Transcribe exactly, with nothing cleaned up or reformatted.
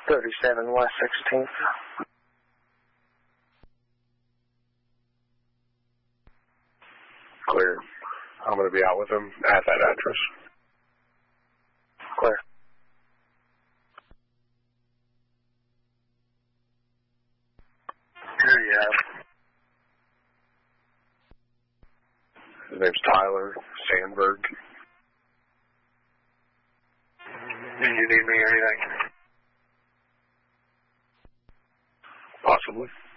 thirty-seven West sixteenth. Clear. I'm going to be out with him at that address. Clear. Here you have. His name's Tyler Sandberg. Do you need me or anything? Possibly.